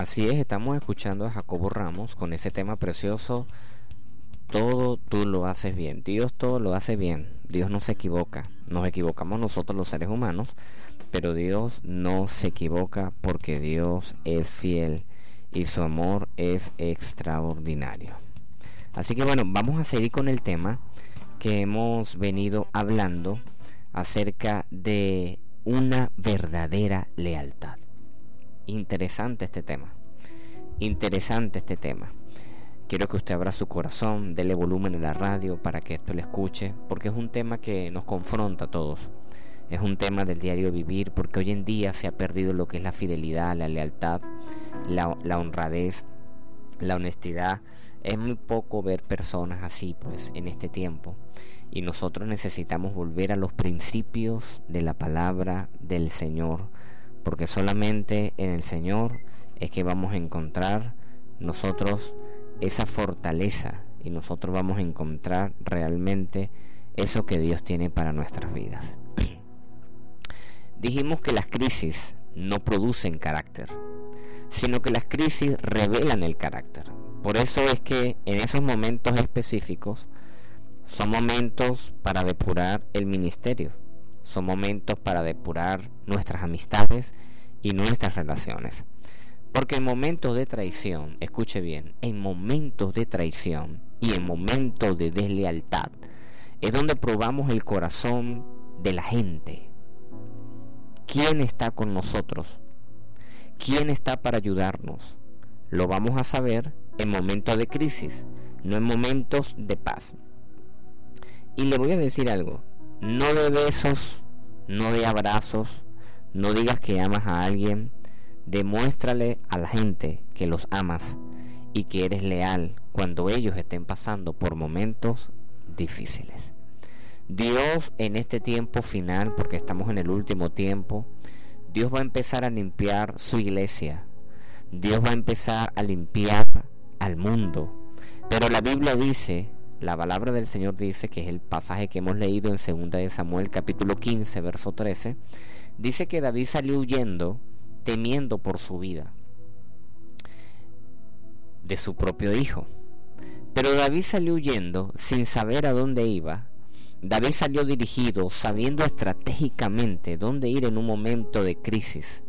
Así es, estamos escuchando a Jacobo Ramos con ese tema precioso. Todo tú lo haces bien. Dios todo lo hace bien. Dios no se equivoca. Nos equivocamos nosotros los seres humanos, pero Dios no se equivoca porque Dios es fiel y su amor es extraordinario. Así que bueno, vamos a seguir con el tema que hemos venido hablando acerca de una verdadera lealtad. Interesante este tema. Quiero que usted abra su corazón, dele volumen a la radio para que esto lo escuche, porque es un tema que nos confronta a todos. Es un tema del diario vivir, porque hoy en día se ha perdido lo que es la fidelidad, la lealtad, la honradez, la honestidad. Es muy poco ver personas así, pues, en este tiempo. Y nosotros necesitamos volver a los principios de la palabra del Señor, porque solamente en el Señor es que vamos a encontrar nosotros esa fortaleza y nosotros vamos a encontrar realmente eso que Dios tiene para nuestras vidas. Dijimos que las crisis no producen carácter, sino que las crisis revelan el carácter. Por eso es que en esos momentos específicos son momentos para depurar el ministerio, son momentos para depurar nuestras amistades y nuestras relaciones. Porque en momentos de traición, escuche bien, en momentos de traición y en momentos de deslealtad es donde probamos el corazón de la gente. ¿Quién está con nosotros? ¿Quién está para ayudarnos? Lo vamos a saber en momentos de crisis, no en momentos de paz. Y le voy a decir algo, no de besos, no de abrazos, no digas que amas a alguien, demuéstrale a la gente que los amas y que eres leal cuando ellos estén pasando por momentos difíciles. Dios en este tiempo final, porque estamos en el último tiempo, Dios va a empezar a limpiar su iglesia. Dios va a empezar a limpiar al mundo. Pero la Biblia dice, la palabra del Señor dice, que es el pasaje que hemos leído en 2 de Samuel capítulo 15 verso 13, dice que David salió huyendo, temiendo por su vida de su propio hijo. Pero David salió huyendo sin saber a dónde iba. David salió dirigido, sabiendo estratégicamente dónde ir en un momento de crisis.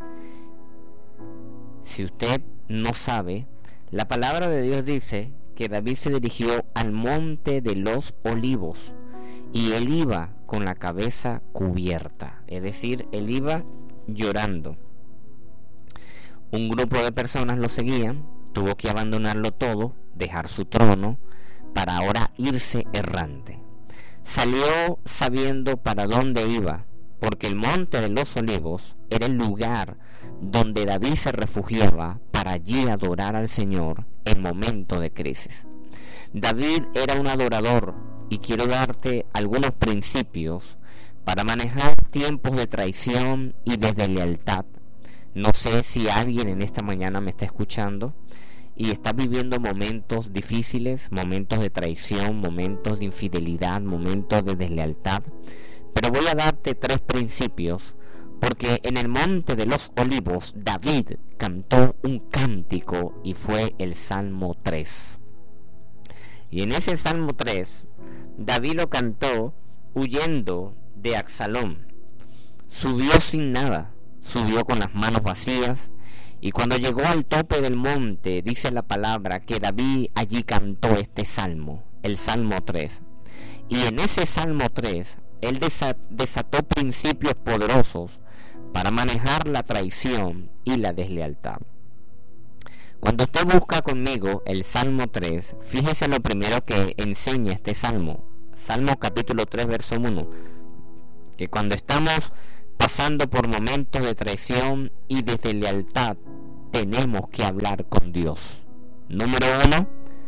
Si usted no sabe, la palabra de Dios dice que David se dirigió al monte de los olivos y él iba con la cabeza cubierta, es decir, él iba llorando. Un grupo de personas lo seguían, tuvo que abandonarlo todo, dejar su trono, para ahora irse errante. Salió sabiendo para dónde iba, porque el monte de los olivos era el lugar donde David se refugiaba para allí adorar al Señor en momentos de crisis. David era un adorador y quiero darte algunos principios para manejar tiempos de traición y de deslealtad. No sé si alguien en esta mañana me está escuchando y está viviendo momentos difíciles, momentos de traición, momentos de infidelidad, momentos de deslealtad. Pero voy a darte 3 principios, porque en el monte de los olivos David cantó un cántico y fue el Salmo 3. Y en ese Salmo 3, David lo cantó huyendo de Absalón. Subió sin nada, subió con las manos vacías, y cuando llegó al tope del monte, dice la palabra que David allí cantó este salmo, el Salmo 3. Y en ese Salmo 3, él desató principios poderosos para manejar la traición y la deslealtad. Cuando usted busca conmigo el Salmo 3, fíjese lo primero que enseña este Salmo. Salmo capítulo 3, verso 1. Que cuando estamos pasando por momentos de traición y de deslealtad, tenemos que hablar con Dios. Número 1,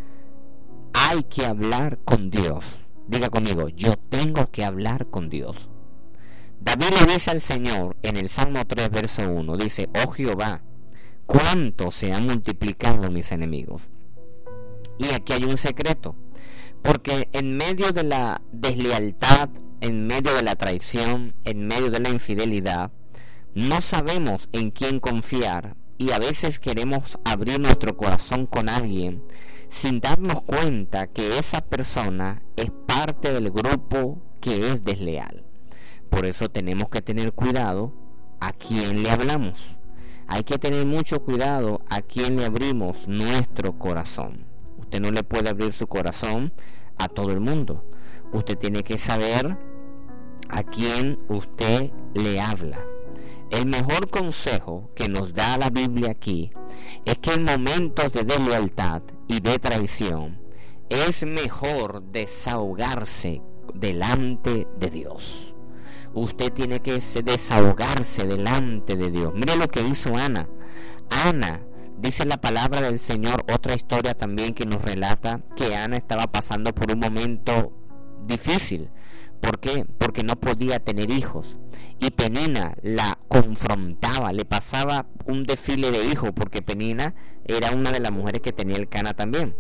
hay que hablar con Dios. Diga conmigo, yo tengo que hablar con Dios. David le dice al Señor en el Salmo 3, verso 1, dice, oh Jehová, cuánto se han multiplicado mis enemigos. Y aquí hay un secreto, porque en medio de la deslealtad, en medio de la traición, en medio de la infidelidad, no sabemos en quién confiar y a veces queremos abrir nuestro corazón con alguien sin darnos cuenta que esa persona es parte del grupo que es desleal. Por eso tenemos que tener cuidado a quién le hablamos. Hay que tener mucho cuidado a quién le abrimos nuestro corazón. Usted no le puede abrir su corazón a todo el mundo. Usted tiene que saber a quién usted le habla. El mejor consejo que nos da la Biblia aquí es que en momentos de deslealtad y de traición es mejor desahogarse delante de Dios. Usted tiene que desahogarse delante de Dios. Mire lo que hizo Ana. Ana, dice la palabra del Señor, otra historia también que nos relata que Ana estaba pasando por un momento difícil. ¿Por qué? Porque no podía tener hijos. Y Penina la confrontaba, le pasaba un desfile de hijos, porque Penina era una de las mujeres que tenía el Cana también.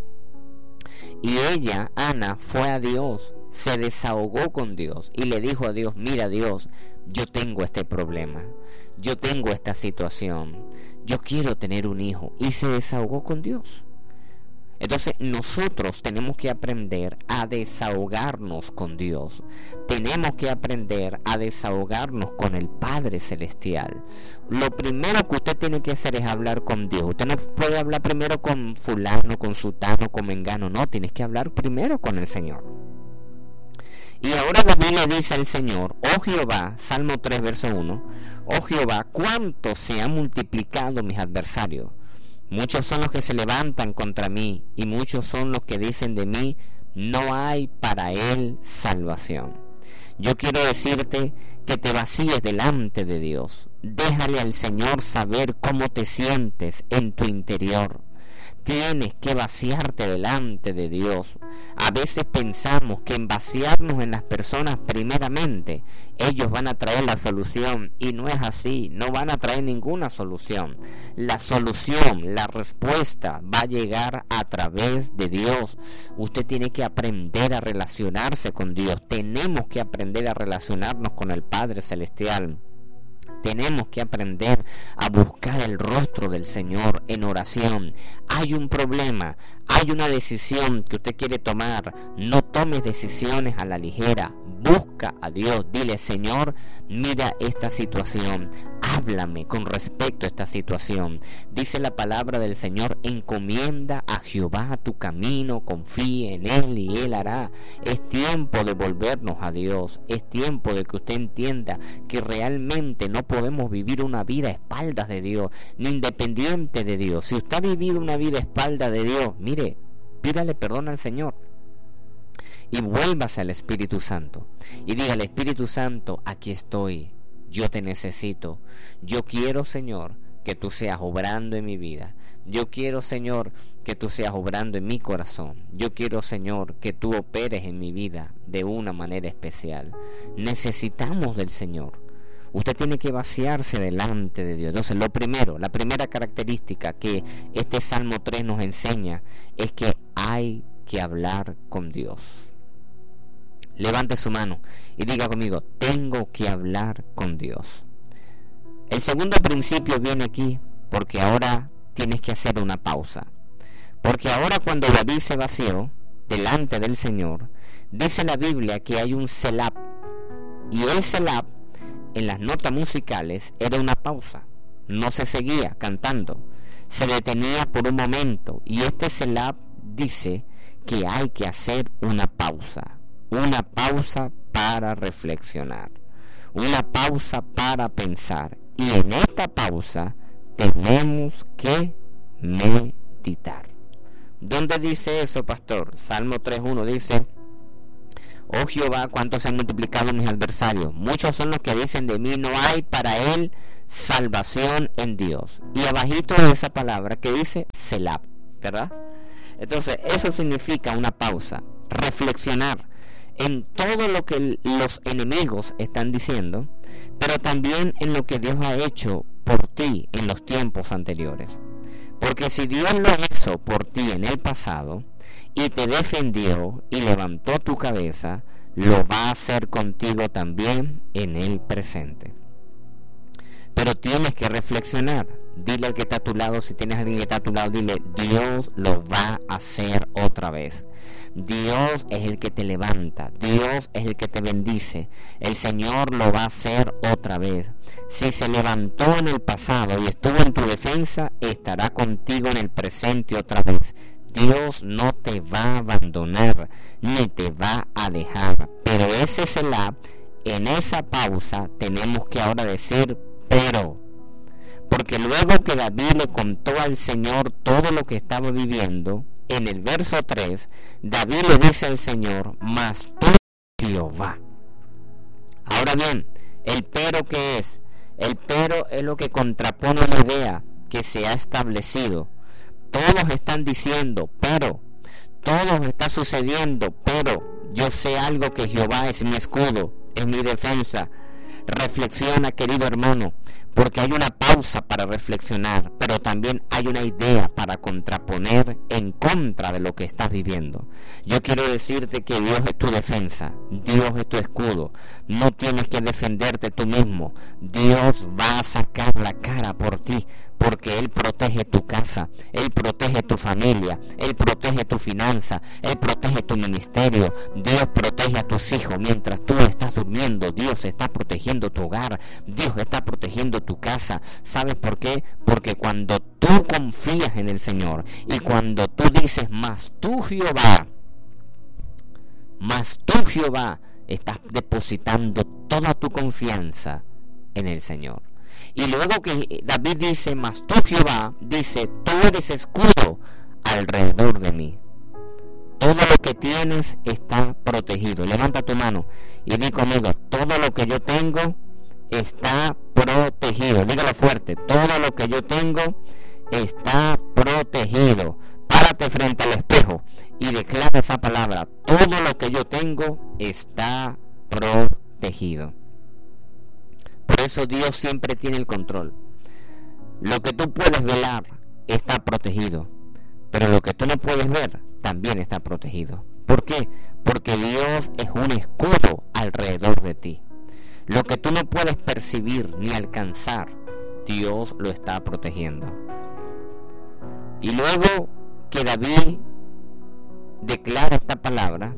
Y ella, Ana, fue a Dios, se desahogó con Dios y le dijo a Dios: mira Dios, yo tengo este problema, yo tengo esta situación, yo quiero tener un hijo. Y se desahogó con Dios. Entonces nosotros tenemos que aprender a desahogarnos con Dios. Tenemos que aprender a desahogarnos con el Padre Celestial. Lo primero que usted tiene que hacer es hablar con Dios. Usted no puede hablar primero con fulano, con sutano, con mengano. No, tienes que hablar primero con el Señor. Y ahora la Biblia dice al Señor: oh Jehová, Salmo 3, verso 1, oh Jehová, cuánto se han multiplicado mis adversarios. Muchos son los que se levantan contra mí, y muchos son los que dicen de mí: no hay para él salvación. Yo quiero decirte que te vacíes delante de Dios. Déjale al Señor saber cómo te sientes en tu interior. Tienes que vaciarte delante de Dios. A veces pensamos que en vaciarnos en las personas primeramente, ellos van a traer la solución, y no es así. No van a traer ninguna solución. La solución, la respuesta va a llegar a través de Dios. Usted tiene que aprender a relacionarse con Dios. Tenemos que aprender a relacionarnos con el Padre Celestial. Tenemos que aprender a buscar el rostro del Señor en oración. Hay un problema, hay una decisión que usted quiere tomar. No tomes decisiones a la ligera. Busca a Dios. Dile: Señor, mira esta situación. Háblame con respecto a esta situación. Dice la palabra del Señor: encomienda a Jehová tu camino, confía en Él y Él hará. Es tiempo de volvernos a Dios. Es tiempo de que usted entienda que realmente no podemos vivir una vida a espaldas de Dios, ni independiente de Dios. Si usted ha vivido una vida a espaldas de Dios, mire, pídale perdón al Señor y vuélvase al Espíritu Santo y dígale: Espíritu Santo, aquí estoy, yo te necesito. Yo quiero, Señor, que tú seas obrando en mi vida. Yo quiero, Señor, que tú seas obrando en mi corazón. Yo quiero, Señor, que tú operes en mi vida de una manera especial. Necesitamos del Señor. Usted tiene que vaciarse delante de Dios. Entonces, la primera característica que este Salmo 3 nos enseña es que hay que hablar con Dios. Levante su mano y diga conmigo: tengo que hablar con Dios. El segundo principio viene aquí porque ahora tienes que hacer una pausa. Porque ahora, cuando David se vació delante del Señor, dice la Biblia que hay un Selah. Y el Selah, en las notas musicales, era una pausa. No se seguía cantando, se detenía por un momento. Y este Selah dice que hay que hacer una pausa para reflexionar, una pausa para pensar. Y en esta pausa tenemos que meditar. ¿Dónde dice eso, pastor? Salmo 3.1 dice: oh Jehová, cuánto se han multiplicado mis adversarios. Muchos son los que dicen de mí: no hay para él salvación en Dios. Y abajito de esa palabra que dice Selah, ¿verdad? Entonces eso significa una pausa, reflexionar en todo lo que los enemigos están diciendo, pero también en lo que Dios ha hecho por ti en los tiempos anteriores. Porque si Dios lo hizo por ti en el pasado y te defendió y levantó tu cabeza, lo va a hacer contigo también en el presente. pero tienes que reflexionar. Dile al que está a tu lado, si tienes a alguien que está a tu lado, dile, Dios lo va a hacer otra vez. Dios es el que te levanta, Dios es el que te bendice, el Señor lo va a hacer otra vez. Si se levantó en el pasado y estuvo en tu defensa, estará contigo en el presente otra vez. Dios no te va a abandonar, ni te va a dejar, pero ese Selah, en esa pausa, tenemos que ahora decir, pero... Porque luego que David le contó al Señor todo lo que estaba viviendo, en el verso 3, David le dice al Señor, mas tú, Jehová. Ahora bien, ¿el pero qué es? El pero es lo que contrapone la idea que se ha establecido. Todos están diciendo, pero, todo está sucediendo, pero, yo sé algo, que Jehová es mi escudo, es mi defensa. Reflexiona, querido hermano, porque hay una pausa para reflexionar, pero también hay una idea para contraponer en contra de lo que estás viviendo. Yo quiero decirte que Dios es tu defensa, Dios es tu escudo. No tienes que defenderte tú mismo. Dios va a sacar la cara por ti, porque Él protege tu casa, Él protege tu familia, Él protege tu finanza, Él protege tu ministerio. Dios protege a tus hijos mientras tú estás durmiendo. Dios está protegiendo tu hogar, Dios está protegiendo tu casa. ¿Sabes por qué? Porque cuando tú confías en el Señor y cuando tú dices, mas tú Jehová, estás depositando toda tu confianza en el Señor. Y luego que David dice, mas tú Jehová, dice, tú eres escudo alrededor de mí. Todo lo que tienes está protegido. Levanta tu mano y di conmigo, todo lo que yo tengo está protegido. Dígalo fuerte, todo lo que yo tengo está protegido. Párate frente al espejo y declara esa palabra, todo lo que yo tengo está protegido. Por eso Dios siempre tiene el control. Lo que tú puedes velar está protegido, pero lo que tú no puedes ver también está protegido. ¿Por qué? Porque Dios es un escudo alrededor de ti. Lo que tú no puedes percibir ni alcanzar, Dios lo está protegiendo. Y luego que David declara esta palabra,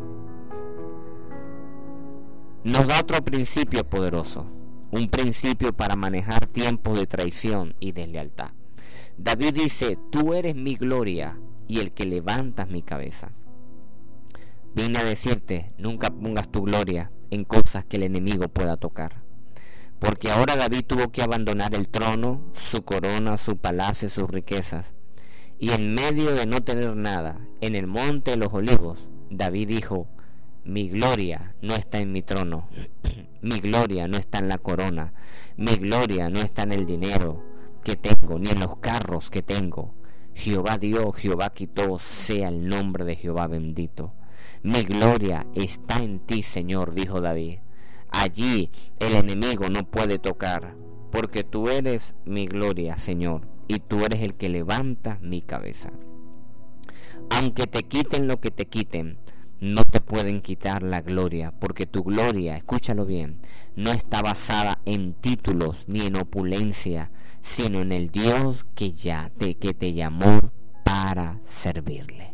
nos da otro principio poderoso, un principio para manejar tiempos de traición y deslealtad. David dice, tú eres mi gloria y el que levantas mi cabeza. Vine a decirte, nunca pongas tu gloria en cosas que el enemigo pueda tocar. Porque ahora David tuvo que abandonar el trono, su corona, su palacio, sus riquezas. Y en medio de no tener nada, en el monte de los olivos, David dijo, mi gloria no está en mi trono, mi gloria no está en la corona, mi gloria no está en el dinero que tengo, ni en los carros que tengo. Jehová dio, Jehová quitó, sea el nombre de Jehová bendito. Mi gloria está en ti, Señor, dijo David. Allí el enemigo no puede tocar, porque tú eres mi gloria, Señor, y tú eres el que levanta mi cabeza. Aunque te quiten lo que te quiten, no te pueden quitar la gloria, porque tu gloria, escúchalo bien, no está basada en títulos ni en opulencia, sino en el Dios que te llamó para servirle.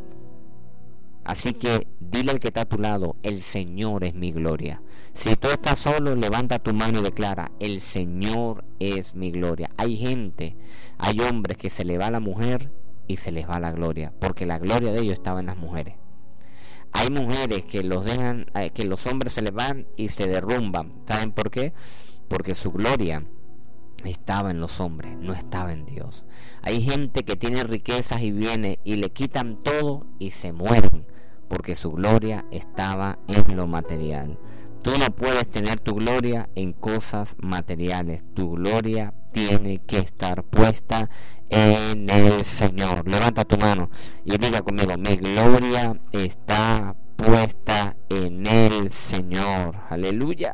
Así que dile al que está a tu lado, el Señor es mi gloria. Si tú estás solo, levanta tu mano y declara, el Señor es mi gloria. Hay gente, hay hombres que se le va la mujer y se les va la gloria, porque la gloria de ellos estaba en las mujeres. Hay mujeres que los dejan, que los hombres se les van y se derrumban. ¿Saben por qué? Porque su gloria estaba en los hombres, no estaba en Dios. Hay gente que tiene riquezas y bienes y le quitan todo y se mueren, porque su gloria estaba en lo material. Tú no puedes tener tu gloria en cosas materiales. Tu gloria tiene que estar puesta en el Señor. Levanta tu mano y diga conmigo, mi gloria está puesta en el Señor. Aleluya.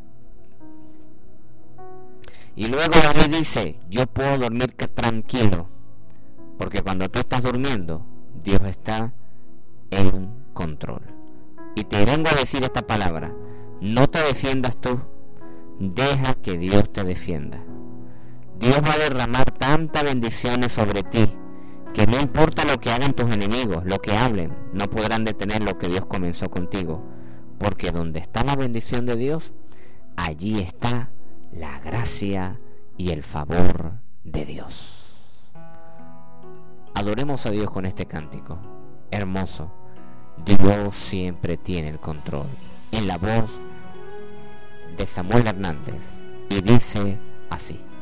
Y luego David dice, yo puedo dormir tranquilo, porque cuando tú estás durmiendo, Dios está en control. Y te vengo a decir esta palabra, no te defiendas tú, deja que Dios te defienda. Dios va a derramar tantas bendiciones sobre ti que no importa lo que hagan tus enemigos, lo que hablen, no podrán detener lo que Dios comenzó contigo, porque donde está la bendición de Dios, allí está la gracia y el favor de Dios. Adoremos a Dios con este cántico hermoso. Dios siempre tiene el control, en la voz de Samuel Hernández, y dice así: